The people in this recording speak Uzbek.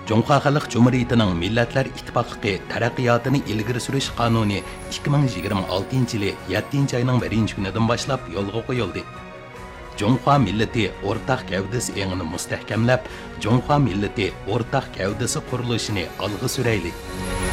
Cumhuriyet Halk Cumhuriyeti'nin Milletler İttifaklığı taraqqiyotini ilgiri surish qonuni 2026 yılı 7 ayının 1 günüden başlap yo'lga qo'yildi. Cumhuriyet milleti o'rtaq gavdasi engini mustahkamlab, Cumhuriyet milleti o'rtaq gavdasi qurilishini alg'i suraylik.